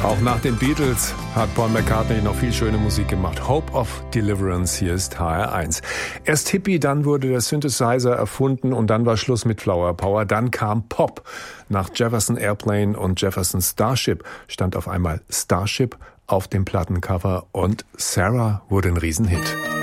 Auch nach den Beatles hat Paul McCartney noch viel schöne Musik gemacht. Hope of Deliverance, hier ist HR1. Erst Hippie, dann wurde der Synthesizer erfunden und dann war Schluss mit Flower Power. Dann kam Pop. Nach Jefferson Airplane und Jefferson Starship stand auf einmal Starship auf dem Plattencover und Sarah wurde ein Riesenhit.